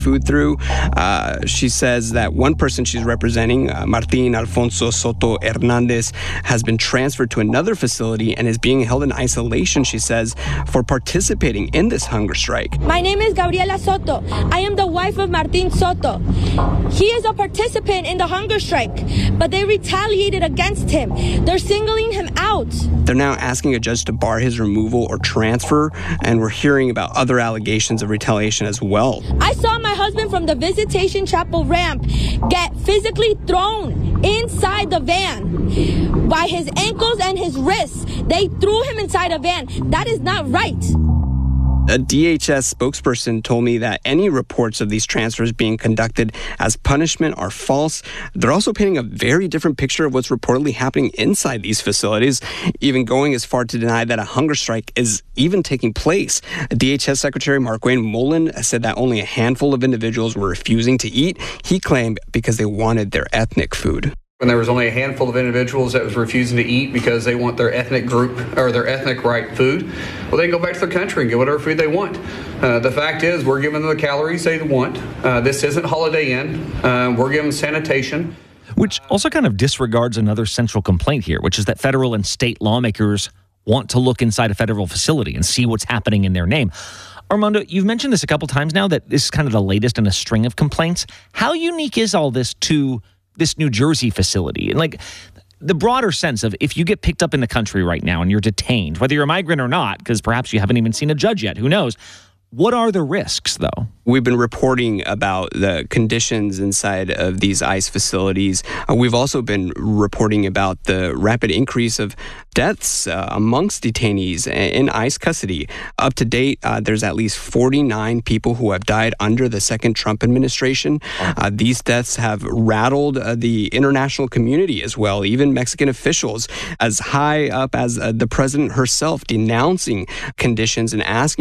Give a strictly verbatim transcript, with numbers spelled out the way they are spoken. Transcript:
food through. Uh, she says that one person she's representing, uh, Martin Alfonso Soto Hernandez, has been transferred to another facility and is being held in isolation, she says, for participating in this hunger strike. My name is Gabriela Soto. I am the wife of Martin Soto. He is a participant in the hunger strike, but they retaliated against him. They're singling him out. They're now asking a judge to bar his removal or transfer, and we're hearing about other allegations of retaliation as well. I saw my husband from the Visitation Chapel ramp get physically thrown inside the van by his ankles and his wrists. They threw him inside a van. That is not right. A D H S spokesperson told me that any reports of these transfers being conducted as punishment are false. They're also painting a very different picture of what's reportedly happening inside these facilities, even going as far to deny that a hunger strike is even taking place. D H S Secretary Markwayne Mullin said that only a handful of individuals were refusing to eat, he claimed, because they wanted their ethnic food. When there was only a handful of individuals that was refusing to eat because they want their ethnic group or their ethnic right food, well, they can go back to their country and get whatever food they want. Uh, the fact is, we're giving them the calories they want. Uh, this isn't Holiday Inn. Uh, we're giving them sanitation. Which also kind of disregards another central complaint here, which is that federal and state lawmakers want to look inside a federal facility and see what's happening in their name. Armando, you've mentioned this a couple times now, that this is kind of the latest in a string of complaints. How unique is all this to this New Jersey facility? And like the broader sense of, if you get picked up in the country right now and you're detained, whether you're a migrant or not, because perhaps you haven't even seen a judge yet, who knows? What are the risks, though? We've been reporting about the conditions inside of these ICE facilities. Uh, we've also been reporting about the rapid increase of deaths uh, amongst detainees in ICE custody. Up to date, uh, there's at least forty-nine people who have died under the second Trump administration. Uh, these deaths have rattled uh, the international community as well, even Mexican officials, as high up as uh, the president herself, denouncing conditions and asking